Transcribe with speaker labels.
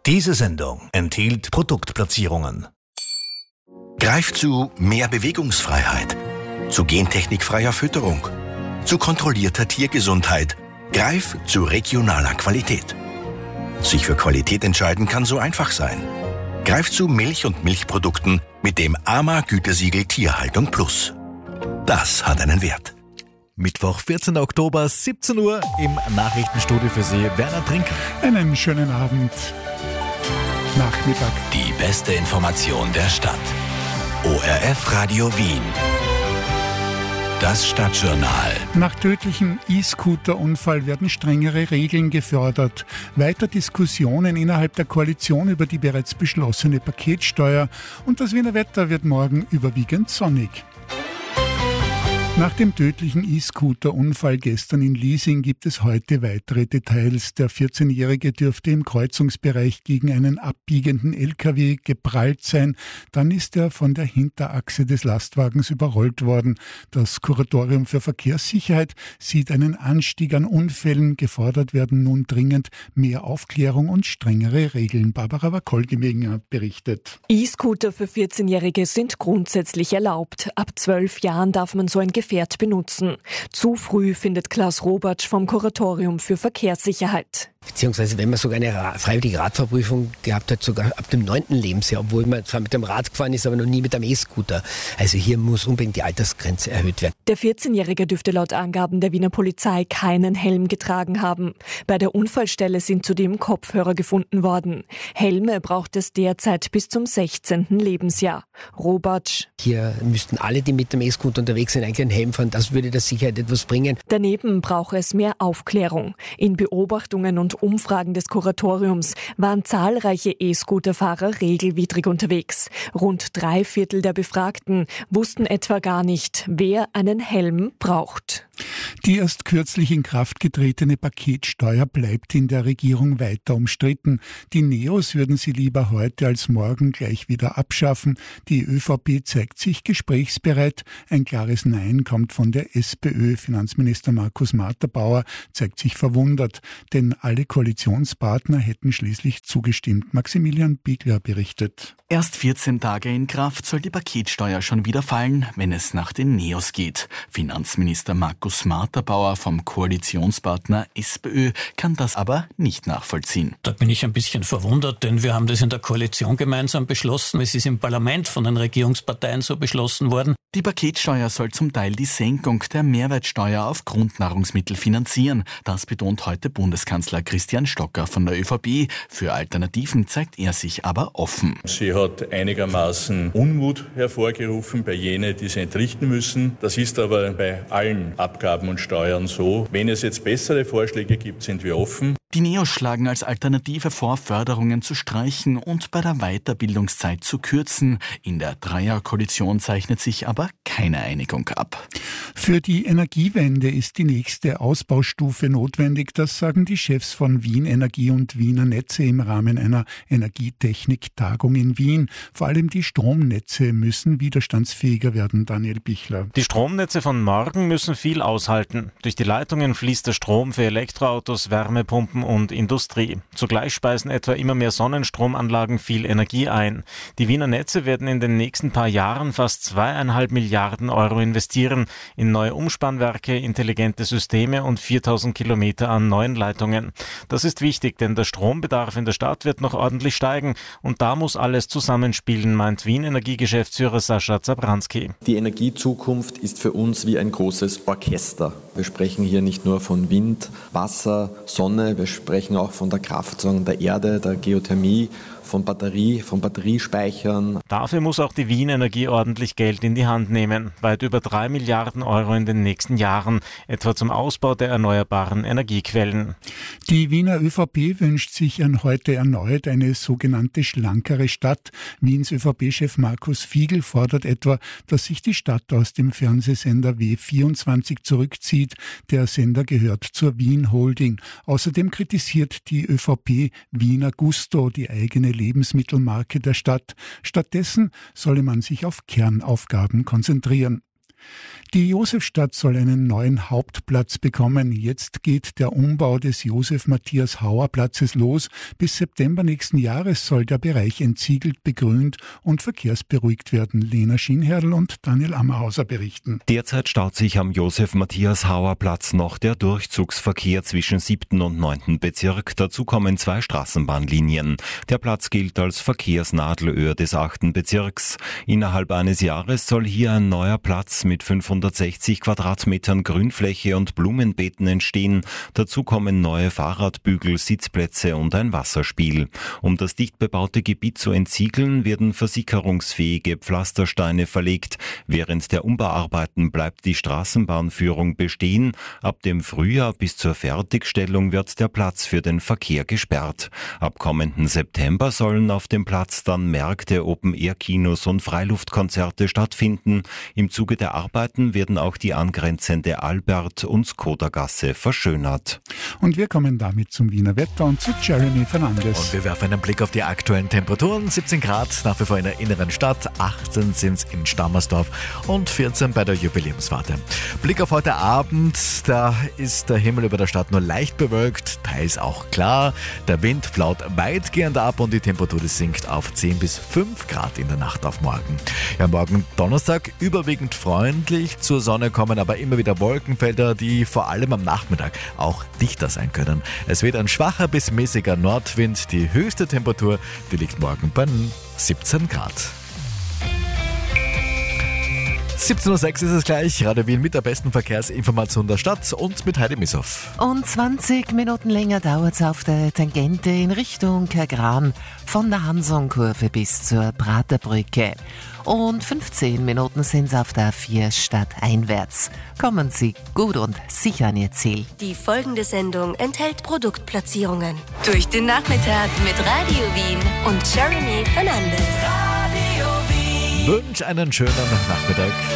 Speaker 1: Diese Sendung enthielt Produktplatzierungen.
Speaker 2: Greif zu mehr Bewegungsfreiheit, zu gentechnikfreier Fütterung, zu kontrollierter Tiergesundheit. Greif zu regionaler Qualität. Sich für Qualität entscheiden kann so einfach sein. Greif zu Milch und Milchprodukten mit dem AMA-Gütesiegel Tierhaltung Plus. Das hat einen Wert.
Speaker 3: Mittwoch, 14. Oktober, 17 Uhr im Nachrichtenstudio für Sie, Werner Trinker.
Speaker 4: Einen schönen Abend. Nachmittag.
Speaker 1: Die beste Information der Stadt. ORF Radio Wien. Das Stadtjournal.
Speaker 4: Nach tödlichem E-Scooter-Unfall werden strengere Regeln gefordert. Weiter Diskussionen innerhalb der Koalition über die bereits beschlossene Paketsteuer. Und das Wiener Wetter wird morgen überwiegend sonnig. Nach dem tödlichen E-Scooter-Unfall gestern in Liesing gibt es heute weitere Details. Der 14-Jährige dürfte im Kreuzungsbereich gegen einen abbiegenden LKW geprallt sein. Dann ist er von der Hinterachse des Lastwagens überrollt worden. Das Kuratorium für Verkehrssicherheit sieht einen Anstieg an Unfällen. Gefordert werden nun dringend mehr Aufklärung und strengere Regeln. Barbara Wakolgemenger berichtet.
Speaker 5: E-Scooter für 14-Jährige sind grundsätzlich erlaubt. Ab 12 Jahren darf man so ein Gefährt benutzen. Zu früh, findet Klaus Robertsch vom Kuratorium für Verkehrssicherheit.
Speaker 6: Beziehungsweise wenn man sogar eine freiwillige Radfahrprüfung gehabt hat, sogar ab dem 9. Lebensjahr, obwohl man zwar mit dem Rad gefahren ist, aber noch nie mit einem E-Scooter. Also hier muss unbedingt die Altersgrenze erhöht werden.
Speaker 5: Der 14-Jährige dürfte laut Angaben der Wiener Polizei keinen Helm getragen haben. Bei der Unfallstelle sind zudem Kopfhörer gefunden worden. Helme braucht es derzeit bis zum 16. Lebensjahr. Robertsch.
Speaker 6: Hier müssten alle, die mit dem E-Scooter unterwegs sind, eigentlich einen Helm fahren. Das würde der Sicherheit etwas bringen.
Speaker 5: Daneben brauche es mehr Aufklärung. In Beobachtungen und Umfragen des Kuratoriums waren zahlreiche E-Scooter-Fahrer regelwidrig unterwegs. Rund 3/4 der Befragten wussten etwa gar nicht, wer einen Helm braucht.
Speaker 4: Die erst kürzlich in Kraft getretene Paketsteuer bleibt in der Regierung weiter umstritten. Die Neos würden sie lieber heute als morgen gleich wieder abschaffen. Die ÖVP zeigt sich gesprächsbereit. Ein klares Nein kommt von der SPÖ. Finanzminister Markus Marterbauer zeigt sich verwundert, denn alle Koalitionspartner hätten schließlich zugestimmt. Maximilian Biegler berichtet.
Speaker 7: Erst 14 Tage in Kraft soll die Paketsteuer schon wieder fallen, wenn es nach den Neos geht. Finanzminister Markus Marterbauer vom Koalitionspartner SPÖ kann das aber nicht nachvollziehen.
Speaker 8: Da bin ich ein bisschen verwundert, denn wir haben das in der Koalition gemeinsam beschlossen. Es ist im Parlament von den Regierungsparteien so beschlossen worden.
Speaker 7: Die Paketsteuer soll zum Teil die Senkung der Mehrwertsteuer auf Grundnahrungsmittel finanzieren. Das betont heute Bundeskanzler Christian Stocker von der ÖVP. Für Alternativen zeigt er sich aber offen.
Speaker 9: Sie hat einigermaßen Unmut hervorgerufen bei jenen, die sie entrichten müssen. Das ist aber bei allen Abgaben und Steuern so. Wenn es jetzt bessere Vorschläge gibt, sind wir offen.
Speaker 7: Die Neos schlagen als Alternative vor, Förderungen zu streichen und bei der Weiterbildungszeit zu kürzen. In der Dreierkoalition zeichnet sich aber keine Einigung ab.
Speaker 4: Für die Energiewende ist die nächste Ausbaustufe notwendig. Das sagen die Chefs von Wien Energie und Wiener Netze im Rahmen einer Energietechnik-Tagung in Wien. Vor allem die Stromnetze müssen widerstandsfähiger werden, Daniel Bichler.
Speaker 10: Die Stromnetze von morgen müssen viel aushalten. Durch die Leitungen fließt der Strom für Elektroautos, Wärmepumpen und Industrie. Zugleich speisen etwa immer mehr Sonnenstromanlagen viel Energie ein. Die Wiener Netze werden in den nächsten paar Jahren fast 2,5 Milliarden Euro investieren in neue Umspannwerke, intelligente Systeme und 4000 Kilometer an neuen Leitungen. Das ist wichtig, denn der Strombedarf in der Stadt wird noch ordentlich steigen und da muss alles zusammenspielen, meint Wien Energiegeschäftsführer Sascha Zabranski.
Speaker 11: Die Energiezukunft ist für uns wie ein großes Orchester. Wir sprechen hier nicht nur von Wind, Wasser, Sonne, wir sprechen auch von der Kraft der Erde, der Geothermie, von Batteriespeichern.
Speaker 10: Dafür muss auch die Wien Energie ordentlich Geld in die Hand nehmen. Weit über 3 Milliarden Euro in den nächsten Jahren, etwa zum Ausbau der erneuerbaren Energiequellen.
Speaker 4: Die Wiener ÖVP wünscht sich heute erneut eine sogenannte schlankere Stadt. Wiens ÖVP-Chef Markus Fiegel fordert etwa, dass sich die Stadt aus dem Fernsehsender W24 zurückzieht. Der Sender gehört zur Wien Holding. Außerdem kritisiert die ÖVP Wiener Gusto, die eigene Lebensmittelmarke der Stadt. Stattdessen solle man sich auf Kernaufgaben konzentrieren. Die Josefstadt soll einen neuen Hauptplatz bekommen. Jetzt geht der Umbau des Josef-Matthias-Hauer-Platzes los. Bis September nächsten Jahres soll der Bereich entsiegelt, begrünt und verkehrsberuhigt werden. Lena Schienherrl und Daniel Ammerhauser berichten.
Speaker 12: Derzeit staut sich am Josef-Matthias-Hauer-Platz noch der Durchzugsverkehr zwischen 7. und 9. Bezirk. Dazu kommen 2 Straßenbahnlinien. Der Platz gilt als Verkehrsnadelöhr des 8. Bezirks. Innerhalb eines Jahres soll hier ein neuer Platz mit 560 Quadratmetern Grünfläche und Blumenbeeten entstehen. Dazu kommen neue Fahrradbügel, Sitzplätze und ein Wasserspiel. Um das dicht bebaute Gebiet zu entsiegeln, werden versickerungsfähige Pflastersteine verlegt. Während der Umbauarbeiten bleibt die Straßenbahnführung bestehen. Ab dem Frühjahr bis zur Fertigstellung wird der Platz für den Verkehr gesperrt. Ab kommenden September sollen auf dem Platz dann Märkte, Open-Air-Kinos und Freiluftkonzerte stattfinden. Im Zuge der Arbeiten werden auch die angrenzende Albert- und Skoda-Gasse verschönert.
Speaker 4: Und wir kommen damit zum Wiener Wetter und zu Jeremy Fernandes.
Speaker 3: Und wir werfen einen Blick auf die aktuellen Temperaturen. 17 Grad nach wie vor in der inneren Stadt, 18 sind es in Stammersdorf und 14 bei der Jubiläumsfahrt. Blick auf heute Abend, da ist der Himmel über der Stadt nur leicht bewölkt, teils auch klar. Der Wind flaut weitgehend ab und die Temperatur sinkt auf 10 bis 5 Grad in der Nacht auf morgen. Ja, morgen Donnerstag überwiegend freundlich, zur Sonne kommen aber immer wieder Wolkenfelder, die vor allem am Nachmittag auch dichter sein können. Es weht ein schwacher bis mäßiger Nordwind. Die höchste Temperatur, die liegt morgen bei 17 Grad. 17.06 Uhr ist es gleich. Radio Wien mit der besten Verkehrsinformation der Stadt und mit Heidi Missoff.
Speaker 13: Und 20 Minuten länger dauert es auf der Tangente in Richtung Kergran von der Hansonkurve bis zur Praterbrücke. Und 15 Minuten sind es auf der A4 stadteinwärts. Kommen Sie gut und sicher an Ihr Ziel.
Speaker 14: Die folgende Sendung enthält Produktplatzierungen. Durch den Nachmittag mit Radio Wien und Jeremy Fernandes.
Speaker 3: Wünsch einen schönen Nachmittag.